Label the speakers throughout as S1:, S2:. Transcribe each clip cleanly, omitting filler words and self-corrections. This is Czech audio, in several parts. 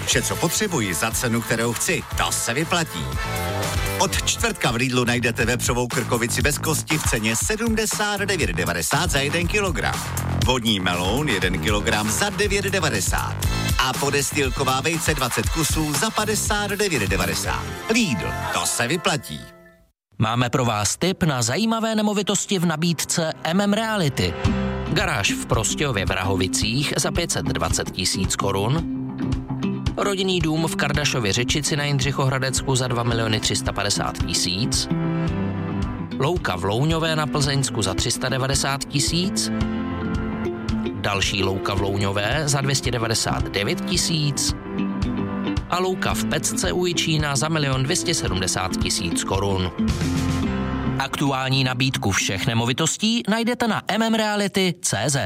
S1: Vše, co potřebuji za cenu, kterou chci, to se vyplatí. Od čtvrtka v Lidlu najdete vepřovou krkovici bez kosti v ceně 79,90 za 1 kilogram. Vodní meloun 1 kilogram za 9,90. A podestýlková vejce 20 kusů za 59,90. Lidl, to se vyplatí.
S2: Máme pro vás tip na zajímavé nemovitosti v nabídce Reality. Garáž v Prostějově v Rahovicích za 520 000 korun. Rodinný dům v Kardašově Řečici na Jindřichohradecku za 2 350 000. Louka v Louňové na Plzeňsku za 390 000. Další louka v Louňové za 299 000. A louka v Pecce u Jičína za 1 270 000 korun. Aktuální nabídku všech nemovitostí najdete na mmreality.cz.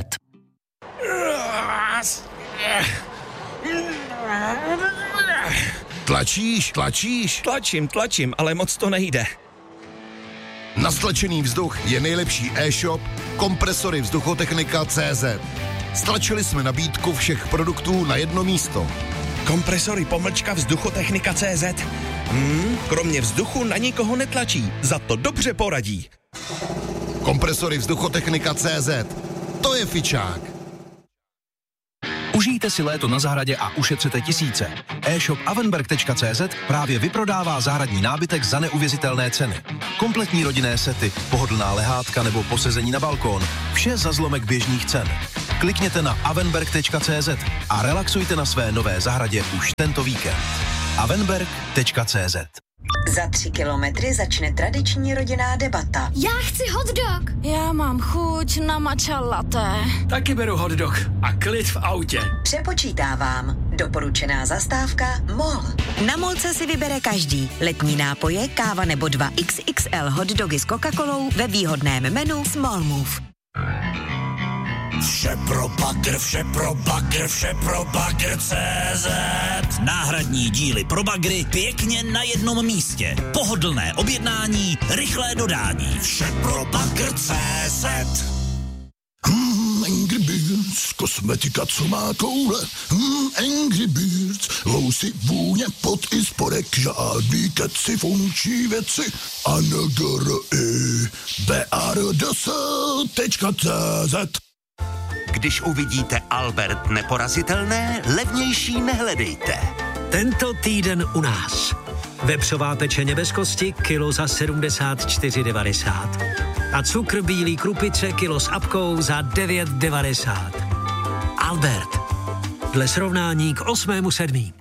S3: Tlačíš?
S4: Tlačím, ale moc to nejde.
S3: Na stlačený vzduch je nejlepší e-shop Kompresory Vzduchotechnika.cz. Stlačili jsme nabídku všech produktů na jedno místo.
S4: Kompresory _Vzduchotechnika.cz. Kromě vzduchu na nikoho netlačí, za to dobře poradí.
S3: Kompresory Vzduchotechnika.cz. To je fičák.
S5: Užijte si léto na zahradě a ušetřete tisíce. E-shop avenberg.cz právě vyprodává zahradní nábytek za neuvěřitelné ceny. Kompletní rodinné sety, pohodlná lehátka nebo posezení na balkón. Vše za zlomek běžných cen. Klikněte na avenberg.cz a relaxujte na své nové zahradě už tento víkend. avenberg.cz.
S6: Za 3 kilometry začne tradiční rodinná debata.
S7: Já chci hot dog. Já mám chuť na matcha latte.
S8: Taky beru hot dog a klid v autě.
S6: Přepočítávám. Doporučená zastávka MOL. Na MOLce si vybere každý. Letní nápoje, káva nebo 2 XXL hot dogy s Coca-Colou ve výhodném menu Small Move.
S9: Vše pro bagr.cz. Náhradní díly pro bagry pěkně na jednom místě. Pohodlné objednání, rychlé dodání. Vše pro bagr.cz.
S3: Angry Birds, kosmetika, co má koule. Angry Birds, vousy, vůně, pot i spodek, žádný keci, funkční věci. BARDS.cz.
S1: Když uvidíte Albert neporazitelné, levnější nehledejte.
S10: Tento týden u nás. Vepřová pečeně bez kosti, kilo za 74,90. A cukr bílý krupice, kilo s apkou za 9,90. Albert. Dle srovnání k 8.7.